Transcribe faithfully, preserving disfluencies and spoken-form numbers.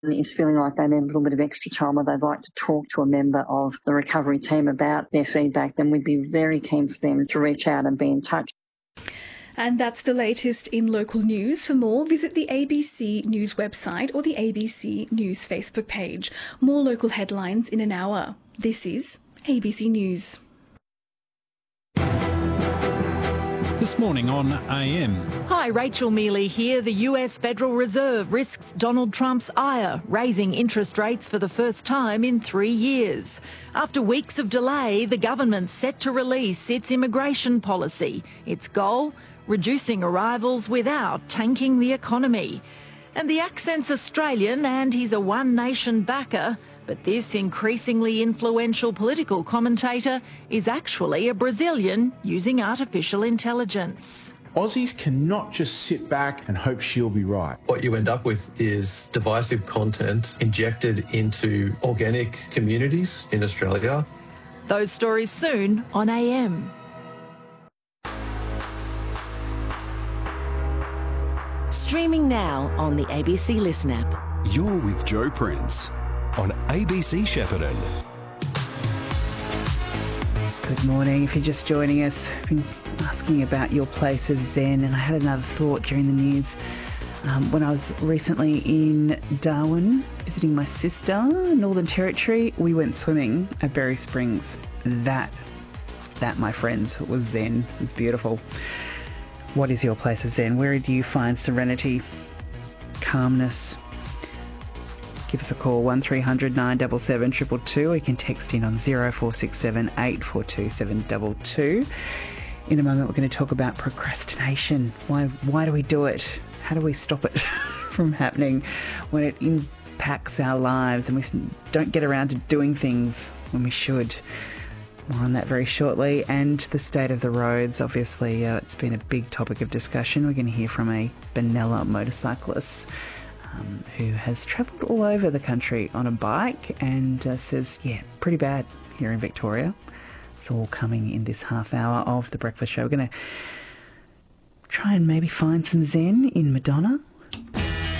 is feeling like they need a little bit of extra time or they'd like to talk to a member of the recovery team about their feedback, then we'd be very keen for them to reach out and be in touch. And that's the latest in local news. For more, visit the A B C News website or the A B C News Facebook page. More local headlines in an hour. This is A B C News. This morning on A M. Hi, Rachel Mealy here. The U S Federal Reserve risks Donald Trump's ire, raising interest rates for the first time in three years. After weeks of delay, the government's set to release its immigration policy. Its goal? Reducing arrivals without tanking the economy. And the accent's Australian and he's a One Nation backer. But this increasingly influential political commentator is actually a Brazilian using artificial intelligence. Aussies cannot just sit back and hope she'll be right. What you end up with is divisive content injected into organic communities in Australia. Those stories soon on A M. Streaming now on the A B C Listen app. You're with Joe Prince on A B C Shepparton. Good morning. If you're just joining us, I've been asking about your place of zen, and I had another thought during the news. Um, when I was recently in Darwin visiting my sister, Northern Territory, we went swimming at Berry Springs. That, that, my friends, was zen. It was beautiful. What is your place of zen? Where do you find serenity, calmness? Give us a call, one three hundred nine seven seven two two two, or you can text in on zero four six seven eight four two seven two two. In a moment, we're going to talk about procrastination. Why, why do we do it? How do we stop it from happening when it impacts our lives and we don't get around to doing things when we should? More on that very shortly. And the state of the roads, obviously, uh, it's been a big topic of discussion. We're going to hear from a Benalla motorcyclist um, who has travelled all over the country on a bike and uh, says, yeah, pretty bad here in Victoria. It's all coming in this half hour of The Breakfast Show. We're going to try and maybe find some zen in Madonna